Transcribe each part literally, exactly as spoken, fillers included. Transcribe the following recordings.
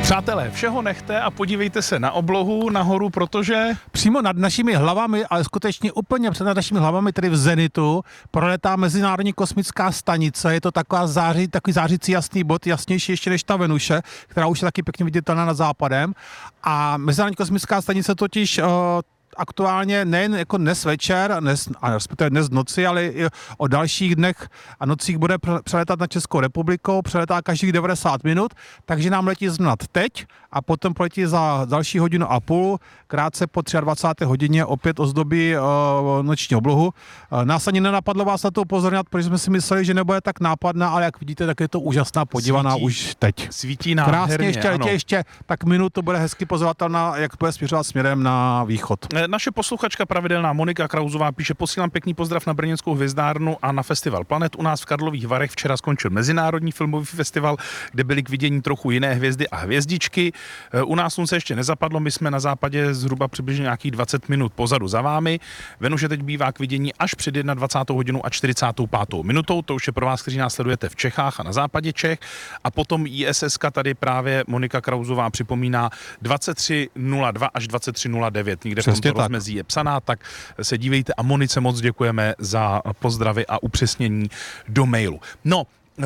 Přátelé, všeho nechte a podívejte se na oblohu nahoru, protože přímo nad našimi hlavami, ale skutečně úplně před nad našimi hlavami, tedy v zenitu, proletá Mezinárodní kosmická stanice. Je to taková záři, takový zářící jasný bod, jasnější ještě než ta Venuše, která už je taky pěkně viditelná nad západem. A Mezinárodní kosmická stanice totiž uh, aktuálně nejen jako dnes večer, dnes, a respektive dnes v noci, ale i o dalších dnech a nocích bude přeletat na Českou republikou, přeletá každých devadesát minut, takže nám letí znat teď a potom poletí za další hodinu a půl, krátce po dvacáté třetí hodině opět ozdobí uh, noční oblohu. Uh, nás ani nenapadlo vás na to upozorňovat, protože jsme si mysleli, že nebude tak nápadná, ale jak vidíte, tak je to úžasná podívaná svítí, už teď. Svítí nádherně, krásně, ještě, ano. ještě tak minutu bude hezky pozorovatelná, jak bude směřovat směrem na východ. Naše posluchačka pravidelná Monika Krauzová píše: posílám pěkný pozdrav na brněnskou hvězdárnu a na festival Planet. U nás v Karlových Varech včera skončil Mezinárodní filmový festival, kde byly k vidění trochu jiné hvězdy a hvězdičky. U nás slunce ještě nezapadlo, my jsme na západě zhruba přibližně nějakých dvacet minut pozadu za vámi. Venuše teď bývá k vidění až před dvacátou jednou hodinou a čtyřicátou pátou minutou. To už je pro vás, kteří nás sledujete v Čechách a na západě Čech. A potom I S S tady právě Monika Krauzová připomíná dvacet tři nula dva až dvacet tři nula devět. Někde v tomto rozmezí je psaná, tak se dívejte a Monice moc děkujeme za pozdravy a upřesnění do mailu. No, Uh,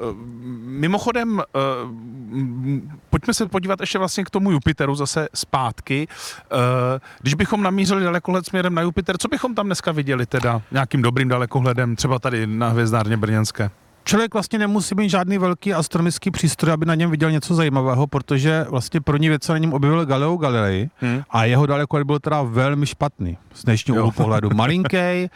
mimochodem, uh, pojďme se podívat ještě vlastně k tomu Jupiteru zase zpátky. Uh, když bychom namířili dalekohled směrem na Jupiter, co bychom tam dneska viděli teda nějakým dobrým dalekohledem, třeba tady na hvězdárně brněnské? Člověk vlastně nemusí mít žádný velký astronomický přístroj, aby na něm viděl něco zajímavého, protože vlastně první věc se na něm objevil Galileo Galilei hmm. a jeho dalekohled byl teda velmi špatný z dnešního úhlu pohledu. Malinký,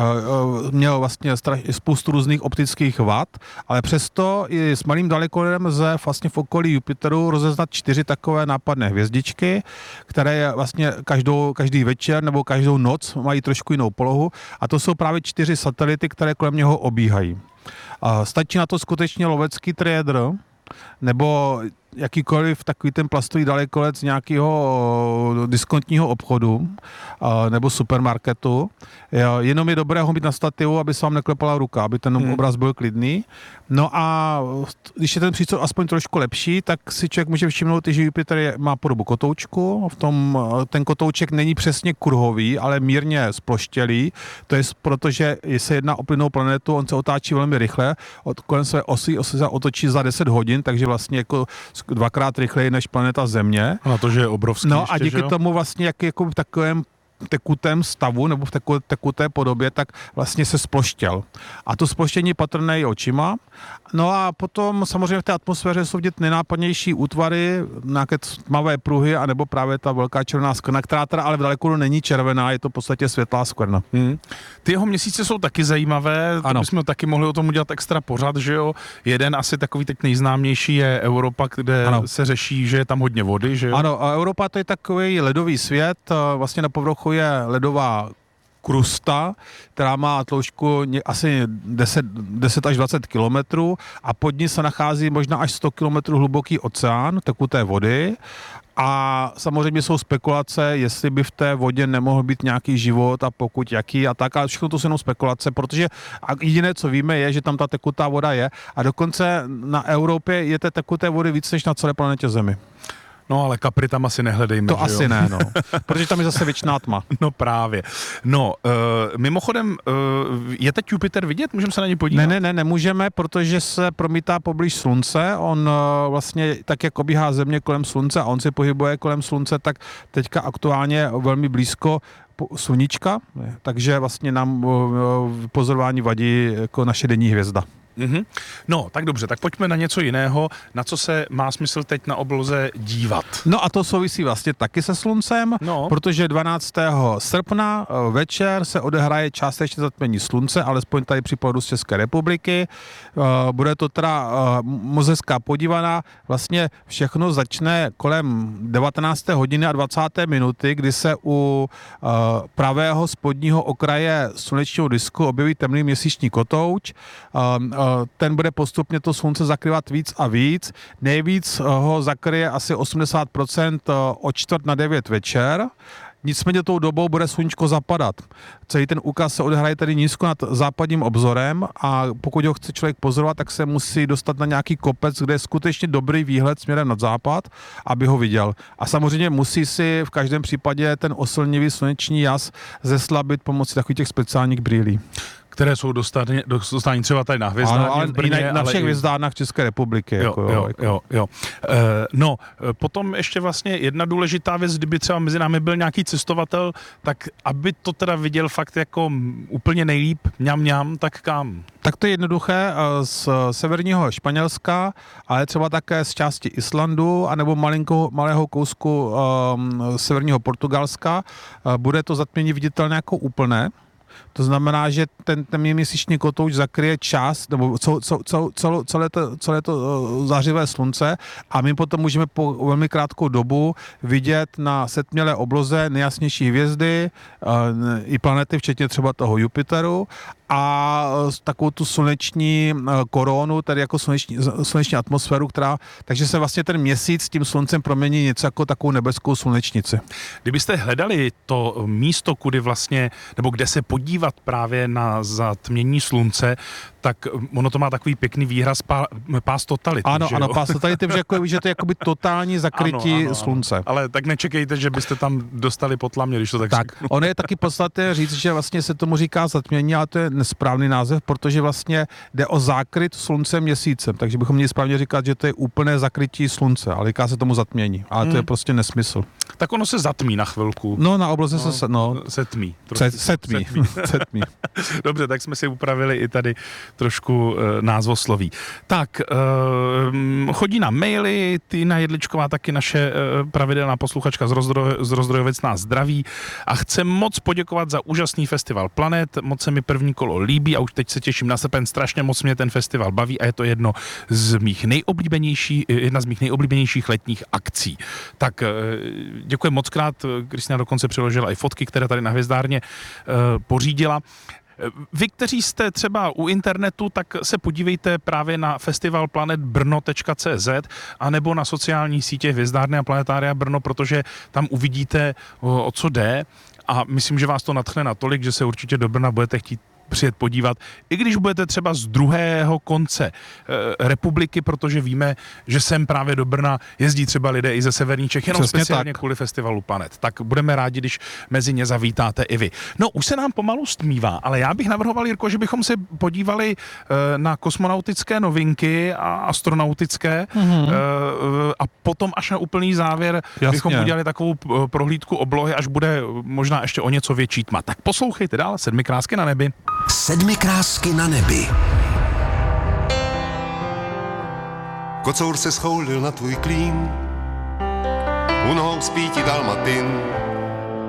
měl vlastně spoustu různých optických vad, ale přesto i s malým dalekohledem lze vlastně v okolí Jupiteru rozeznat čtyři takové nápadné hvězdičky, které vlastně každou, každý večer nebo každou noc mají trošku jinou polohu, a to jsou právě čtyři satelity, které kolem něho obíhají. A stačí na to skutečně lovecký triedr, nebo jakýkoliv takový ten plastový dalekohled z nějakého diskontního obchodu nebo supermarketu. Jenom je dobré ho mít na stativu, aby se vám neklepala ruka, aby ten hmm. obraz byl klidný. No a když je ten přístroj aspoň trošku lepší, tak si člověk může všimnout, že Jupiter má podobu kotoučku. V tom ten kotouček není přesně kruhový, ale mírně sploštělý. To je proto, že se jedná o plynnou planetu, on se otáčí velmi rychle, od kolem své osy, osy se otočí za deset hodin, takže vlastně jako dvakrát rychleji než planeta Země. A na to, že je obrovský. No ještě, a díky tomu vlastně jak, jako v takovém tekutém stavu nebo v takové tekuté podobě, tak vlastně se sploštěl. A to sploštění patrné je očima. No a potom samozřejmě v té atmosféře jsou vidět nejnápadnější útvary, nějaké tmavé pruhy, anebo právě ta velká červená skvrna, která teda ale v dalekohledu není červená, je to v podstatě světlá skvrna. Hmm. Ty jeho měsíce jsou taky zajímavé, to bychom taky mohli o tom udělat extra pořad, že jo. Jeden asi takový teď nejznámější je Europa, kde ano. se řeší, že je tam hodně vody, že jo. Ano, a Europa to je takový ledový svět, vlastně na povrchu je ledová krusta, která má tloušťku asi deset, deset až dvacet kilometrů a pod ní se nachází možná až sto kilometrů hluboký oceán tekuté vody. A samozřejmě jsou spekulace, jestli by v té vodě nemohl být nějaký život a pokud jaký a tak, ale všechno to jsou jenom spekulace, protože jediné, co víme, je, že tam ta tekutá voda je a dokonce na Evropě je té tekuté vody víc než na celé planetě Zemi. No ale Capri tam asi nehledejme. To asi jo? ne, no. Protože tam je zase věčná tma. No právě. No, uh, mimochodem, uh, je teď Jupiter vidět? Můžeme se na něj podívat? Ne, ne, ne, nemůžeme, protože se promítá poblíž Slunce. On uh, vlastně tak, jak obíhá Země kolem Slunce a on se pohybuje kolem Slunce, tak teďka aktuálně velmi blízko sluníčka, takže vlastně nám uh, pozorování vadí jako naše denní hvězda. Mm-hmm. No, tak dobře, tak pojďme na něco jiného, na co se má smysl teď na obloze dívat. No a to souvisí vlastně taky se sluncem, no. protože dvanáctého srpna večer se odehraje částečně zatmění slunce, alespoň tady při pohledu z České republiky. Bude to teda moc hezká podívaná. Vlastně všechno začne kolem devatenácté hodiny a dvacáté minuty, kdy se u pravého spodního okraje slunečního disku objeví temný měsíční kotouč. Ten bude postupně to slunce zakrývat víc a víc. Nejvíc ho zakryje asi osmdesát procent o čtvrt na devět večer, nicméně tou dobou bude sluníčko zapadat. Celý ten úkaz se odehraje tady nízko nad západním obzorem a pokud ho chce člověk pozorovat, tak se musí dostat na nějaký kopec, kde je skutečně dobrý výhled směrem nad západ, aby ho viděl. A samozřejmě musí si v každém případě ten oslnivý sluneční jas zeslabit pomocí takových těch speciálních brýlí. Které jsou dostání, dostání třeba tady na Hvězdárně. Ano, ale v Brně, i na, na všech ale hvězdárnách České republiky. Jo, jako, jo, jo, jo, jako. jo, jo. E, no, potom ještě vlastně jedna důležitá věc, kdyby třeba mezi námi byl nějaký cestovatel, tak aby to teda viděl fakt jako úplně nejlíp, mňam, mňam, tak kam? Tak to je jednoduché, z severního Španělska, ale třeba také z části Islandu, anebo malinko, malého kousku um, severního Portugalska. Bude to zatmění viditelné jako úplné. To znamená, že ten, ten měsíční kotouč zakryje část, nebo cel, cel, cel, cel, celé to, celé to zářivé slunce a my potom můžeme po velmi krátkou dobu vidět na setmělé obloze nejjasnější hvězdy i planety, včetně třeba toho Jupiteru a takovou tu sluneční koronu, tedy jako sluneční, sluneční atmosféru, která, takže se vlastně ten měsíc s tím sluncem promění něco jako takovou nebeskou slunečnici. Kdybyste hledali to místo, kudy vlastně, nebo kde se podívat právě na zatmění slunce, tak ono to má takový pěkný výraz pá, pás totality. Ano, že ano, jo? pás totality, že, jako, že to je jakoby totální zakrytí ano, ano, slunce. Ano. Ale tak nečekejte, že byste tam dostali potlamě, když to tak Tak, řeknu. ono je taky podstatné říct, že vlastně se tomu říká zatmění, ale to je nesprávný název, protože vlastně jde o zákryt sluncem měsícem, takže bychom měli správně říkat, že to je úplné zakrytí slunce, ale říká se tomu zatmění, ale hmm. to je prostě nesmysl. Tak ono se zatmí na chvilku. No, na obloze no, se no, se tmí. Se, setmí. setmí. setmí. Dobře, tak jsme si upravili i tady trošku uh, názvosloví. Tak, uh, chodí na maily, Týna Jedličková, taky naše uh, pravidelná posluchačka z, Rozdroj, z Rozdrojovic nás zdraví a chce moc poděkovat za úžasný festival Planet, moc se mi první kolo líbí a už teď se těším na srpen, strašně moc mě ten festival baví a je to jedno z mých nejoblíbenějších, jedna z mých nejoblíbenějších letních akcí. Tak uh, děkuji moc krát, Kristina dokonce přiložila i fotky, které tady na Hvězdárně uh, pořídila. Vy, kteří jste třeba u internetu, tak se podívejte právě na festival planet brno tečka cé zet anebo na sociální sítě Hvězdárny a Planetária Brno, protože tam uvidíte, o, o co jde a myslím, že vás to nadchne natolik, že se určitě do Brna budete chtít přijet podívat, i když budete třeba z druhého konce e, republiky, protože víme, že sem právě do Brna jezdí třeba lidé i ze severní Čech, jenom Přesně speciálně tak. kvůli festivalu Planet. Tak budeme rádi, když mezi ně zavítáte i vy. No, už se nám pomalu stmívá, ale já bych navrhoval, Jirko, že bychom se podívali e, na kosmonautické novinky a astronautické mm-hmm. e, a potom až na úplný závěr Jasně. bychom udělali takovou prohlídku oblohy, až bude možná ještě o něco větší tma. Tak poslouchejte dál, Sedmi krásky na nebi. Sedmi krásky na nebi. Kocour se schoulil na tvůj klín, u nohou spí ti dalmatin,